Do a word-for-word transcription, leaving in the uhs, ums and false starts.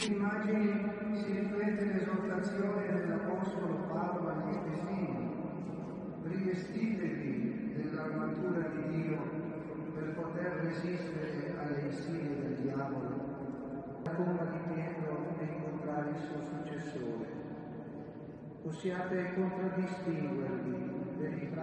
immagini si riflette l'esortazione dell'Apostolo Paolo agli Efesini: rivestitevi dell'armatura di Dio per poter resistere alle insidie del diavolo. La tomba di Pietro e incontrare il suo successore. Possiate contraddistinguervi per i